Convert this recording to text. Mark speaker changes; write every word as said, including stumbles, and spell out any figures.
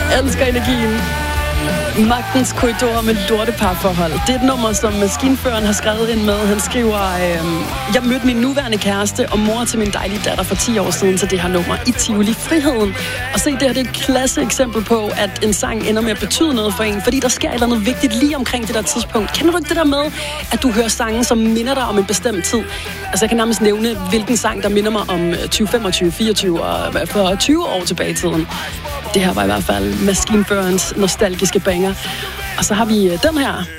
Speaker 1: Elsker energien. Magtens korridor med lorteparforhold. Det er et nummer, som maskinføreren har skrevet ind med. Han skriver, øh, jeg mødte min nuværende kæreste og mor til min dejlige datter for ti år siden til det her nummer i Tivoli Friheden. Og se, det her det er et klasse eksempel på, at en sang ender med at betyde noget for en, fordi der sker et eller andet vigtigt lige omkring det der tidspunkt. Kender du ikke det der med, at du hører sange, som minder dig om en bestemt tid? Altså, jeg kan nærmest nævne, hvilken sang, der minder mig om tyve femogtyve, fireogtyve og for tyve år tilbage i tiden. Det her var i hvert fald maskinførens nostalgiske banger. Og så har vi den her.